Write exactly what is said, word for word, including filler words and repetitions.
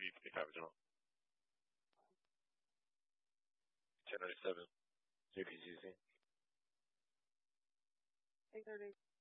B fifty-five original. ten ninety-seven, J P G C. eight thirty.